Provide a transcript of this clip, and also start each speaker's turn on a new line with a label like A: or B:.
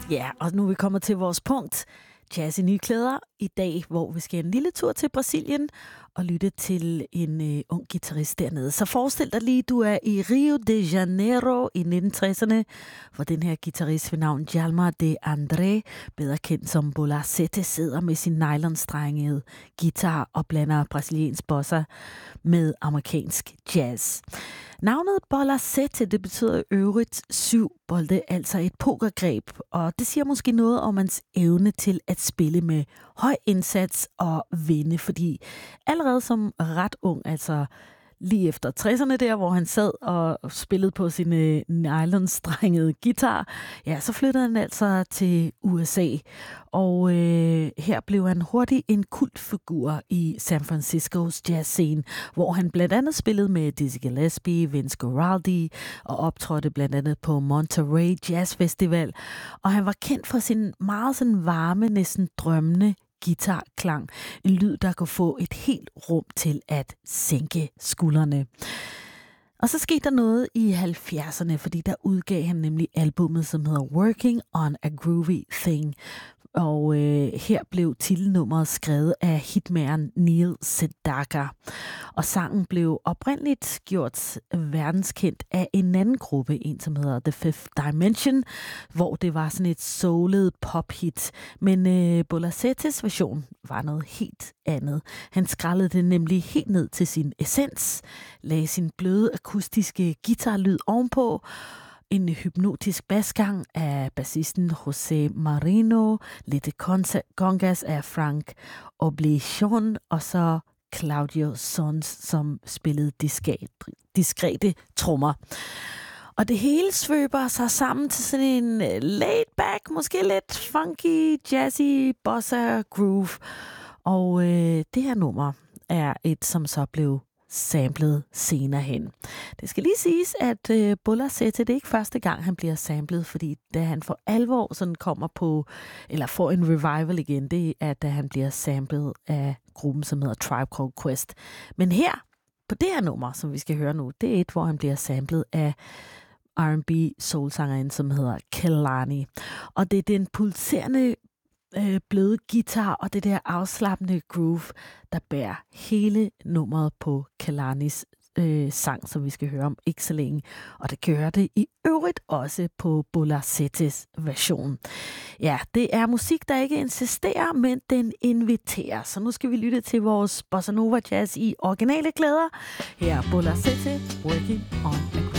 A: Ja, og nu er vi kommet til vores punkt. Jazz i nye klæder i dag, hvor vi skal en lille tur til Brasilien og lytte til en ung guitarist dernede. Så forestil dig lige, du er i Rio de Janeiro i 1960'erne, hvor den her guitarist ved navn Djalma de André, bedre kendt som Bola Sete, sidder med sin nylonstrengede guitar og blander brasiliansk bossa med amerikansk jazz. Navnet Bola Sete, det betyder i øvrigt 7 bolde, altså et pokergreb, og det siger måske noget om hans evne til at spille med høj indsats og vinde, fordi allerede som ret ung, altså lige efter 60'erne der, hvor han sad og spillede på sin nylonstrengede guitar, ja, så flyttede han altså til USA. Og her blev han hurtigt en kultfigur i San Franciscos jazzscene, hvor han blandt andet spillede med Dizzy Gillespie, Vince Guaraldi og optrådte blandt andet på Monterey Jazz Festival. Og han var kendt for sin meget sådan varme, næsten drømmende guitarklang. En lyd, der kunne få et helt rum til at sænke skuldrene. Og så skete der noget i 70'erne, fordi der udgav han nemlig albummet, som hedder Working on a Groovy Thing. Og her blev titelnummeret skrevet af hitmageren Neil Sedaka. Og sangen blev oprindeligt gjort verdenskendt af en anden gruppe, en som hedder The Fifth Dimension, hvor det var sådan et soulet pophit. Men Bola Setes version var noget helt andet. Han skrællede det nemlig helt ned til sin essens, lagde sin bløde akustiske guitarlyd ovenpå, en hypnotisk basgang af bassisten José Marino, lidt congas af Frank Oblivion, og så Claudio Sons, som spillede diskrete trommer. Og det hele svøber sig sammen til sådan en laid back, måske lidt funky, jazzy, bossa groove. Og det her nummer er et, som så blev samlet senere hen. Det skal lige siges, at Bola Sete, det er ikke første gang, han bliver samlet, fordi da han for alvor sådan kommer på, eller får en revival igen, det er, da han bliver samlet af gruppen, som hedder Tribe Called Quest. Men her, på det her nummer, som vi skal høre nu, det er et, hvor han bliver samlet af R&B soulsangeren, som hedder Kehlani. Og det er den pulserende bløde guitar og det der afslappende groove, der bærer hele nummeret på Kehlanis sang, som vi skal høre om ikke så længe. Og det gør det i øvrigt også på Bola Setes version. Ja, det er musik, der ikke insisterer, men den inviterer. Så nu skal vi lytte til vores bossa nova jazz i originale klæder. Her er Bola Sete, Working on a